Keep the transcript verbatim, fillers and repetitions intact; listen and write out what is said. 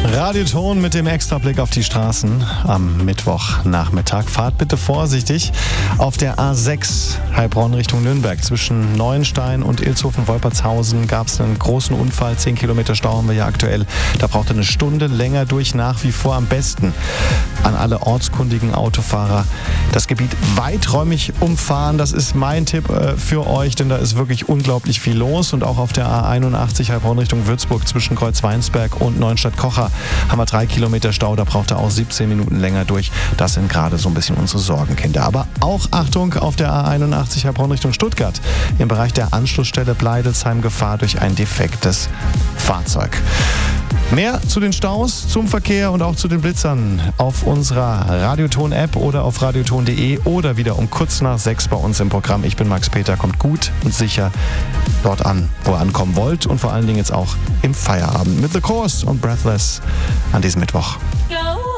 Radioton mit dem Extrablick auf die Straßen am Mittwochnachmittag. Fahrt bitte vorsichtig. Auf der A sechs Heilbronn Richtung Nürnberg zwischen Neuenstein und Ilshofen-Wolpertshausen gab es einen großen Unfall. zehn Kilometer Stau haben wir ja aktuell. Da braucht ihr eine Stunde länger durch, nach wie vor am besten. An alle ortskundigen Autofahrer das Gebiet weiträumig umfahren. Das ist mein Tipp äh, für euch, denn da ist wirklich unglaublich viel los. Und auch auf der A einundachtzig Heilbronn Richtung Würzburg zwischen Kreuzweinsberg und Neuenstadt-Kocher haben wir drei Kilometer Stau. Da braucht ihr auch siebzehn Minuten länger durch. Das sind gerade so ein bisschen unsere Sorgenkinder. Aber auch Achtung auf der A einundachtzig Heilbronn Richtung Stuttgart. Im Bereich der Anschlussstelle Bleidelsheim Gefahr durch ein defektes Fahrzeug. Mehr zu den Staus, zum Verkehr und auch zu den Blitzern auf unserer Radioton-App oder auf radioton punkt de oder wieder um kurz nach sechs bei uns im Programm. Ich bin Max Peter, kommt gut und sicher dort an, wo ihr ankommen wollt und vor allen Dingen jetzt auch im Feierabend mit The Course und Breathless an diesem Mittwoch. Go